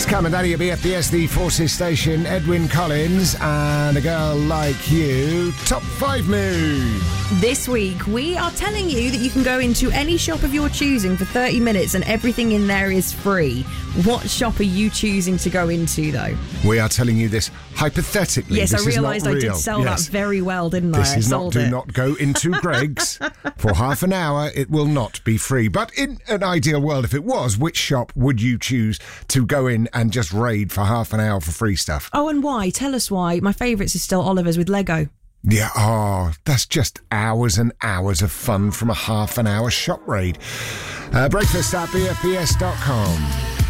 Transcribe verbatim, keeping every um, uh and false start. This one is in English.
Cam and Daddy at B F B S, the Forces Station, Edwyn Collins, and A Girl Like You, Top five Mood. This week, we are telling you that you can go into any shop of your choosing for thirty minutes and everything in there is free. What shop are you choosing to go into, though? We are telling you this hypothetically. Yes, this I realised I did sell yes. that very well, didn't this I? This is I not, sold do it. not go into Greggs. For half an hour, it will not be free. But in an ideal world, if it was, which shop would you choose to go in and just raid for half an hour for free stuff? Oh, and why? Tell us why. My favourites is still Oliver's with Lego. Yeah, oh, that's just hours and hours of fun from a half an hour shop raid. Uh, breakfast at B F B S dot com.